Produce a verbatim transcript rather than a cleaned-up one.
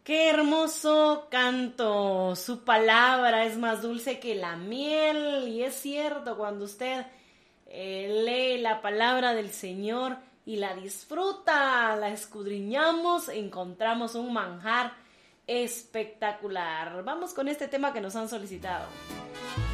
Qué hermoso canto. Su palabra es más dulce que la miel. Y es cierto, cuando usted eh, lee la palabra del Señor y la disfruta, la escudriñamos, encontramos un manjar espectacular. Vamos con este tema que nos han solicitado.